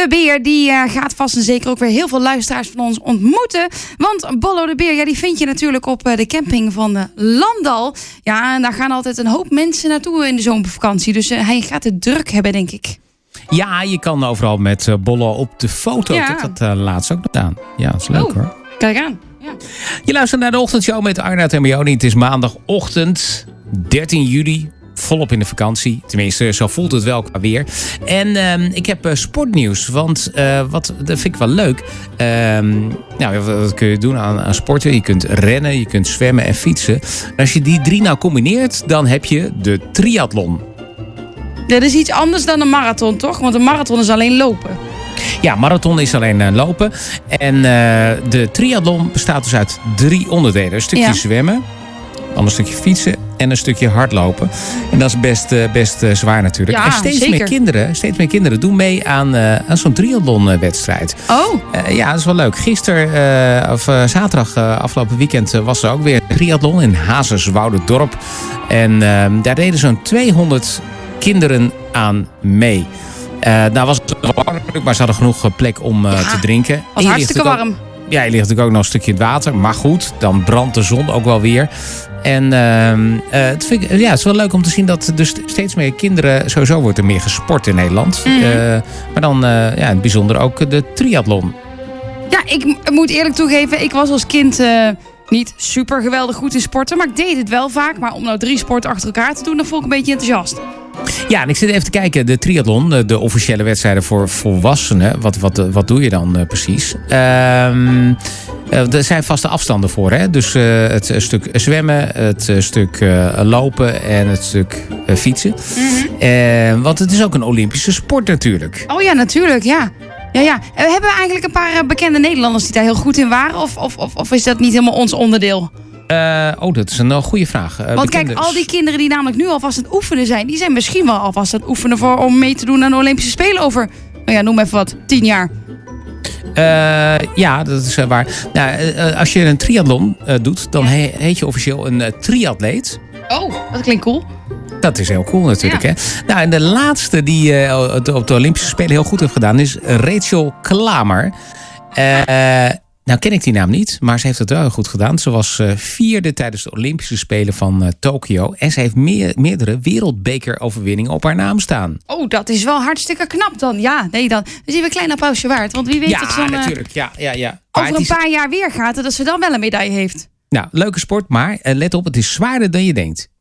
de Beer die gaat vast en zeker ook weer heel veel luisteraars van ons ontmoeten. Want Bollo de Beer, die vind je natuurlijk op de camping van de Landal. Ja, en daar gaan altijd een hoop mensen naartoe in de zomervakantie. Dus hij gaat het druk hebben, denk ik. Ja, je kan overal met Bollo op de foto. Ja. Ik heb dat laatst ook gedaan. Ja, dat is leuk hoor. Kijk aan. Ja. Je luistert naar de ochtendshow met Arnoud en Mioni. Het is maandagochtend, 13 juli. Volop in de vakantie. Tenminste, zo voelt het wel qua weer. En ik heb sportnieuws. Want dat vind ik wel leuk. Wat kun je doen aan sporten? Je kunt rennen, je kunt zwemmen en fietsen. En als je die 3 nou combineert, dan heb je de triathlon. Dat is iets anders dan een marathon, toch? Want een marathon is alleen lopen. Ja, marathon is alleen lopen. En de triathlon bestaat dus uit 3 onderdelen. Een stukje zwemmen, dan een stukje fietsen en een stukje hardlopen. En dat is best zwaar natuurlijk. Ja, en steeds meer kinderen doen mee aan zo'n triathlonwedstrijd. Oh. Ja, dat is wel leuk. Zaterdag afgelopen weekend was er ook weer een triathlon in Hazerswoude-dorp. En daar deden zo'n 200 kinderen aan mee. Nou was het warm, maar ze hadden genoeg plek om te drinken. Het was hartstikke warm. Ja, je ligt natuurlijk ook nog een stukje in het water. Maar goed, dan brandt de zon ook wel weer. En het is wel leuk om te zien dat dus steeds meer kinderen... Sowieso wordt er meer gesport in Nederland. Maar dan in het bijzonder ook de triathlon. Ja, ik moet eerlijk toegeven, ik was als kind... niet super geweldig goed in sporten, maar ik deed het wel vaak. Maar om nou 3 sporten achter elkaar te doen, dan voel ik een beetje enthousiast. Ja, en ik zit even te kijken. De triathlon, de officiële wedstrijden voor volwassenen. Wat doe je dan precies? Er zijn vaste afstanden voor. Hè? Dus het stuk zwemmen, het stuk lopen en het stuk fietsen. Want het is ook een Olympische sport natuurlijk. Oh ja, natuurlijk, ja. Ja. En hebben we eigenlijk een paar bekende Nederlanders die daar heel goed in waren? Of is dat niet helemaal ons onderdeel? Dat is een goede vraag. Want kijk, al die kinderen die namelijk nu alvast aan het oefenen zijn... die zijn misschien wel alvast aan het oefenen om mee te doen aan de Olympische Spelen over... noem even wat, 10 jaar. Ja, dat is waar. Nou, als je een triathlon doet, dan heet je officieel een triatleet. Oh, dat klinkt cool. Dat is heel cool natuurlijk. Hè? Nou, en de laatste die op de Olympische Spelen heel goed heeft gedaan... is Rachel Klamer. Nou ken ik die naam niet, maar ze heeft het wel heel goed gedaan. Ze was 4e tijdens de Olympische Spelen van Tokio. En ze heeft meerdere wereldbekeroverwinningen op haar naam staan. Oh, dat is wel hartstikke knap dan. Ja, nee, dan is even een klein applausje waard. Want wie weet dat ze dan natuurlijk. Ja. over een paar jaar weer gaat... dat ze dan wel een medaille heeft. Nou, leuke sport, maar let op, het is zwaarder dan je denkt.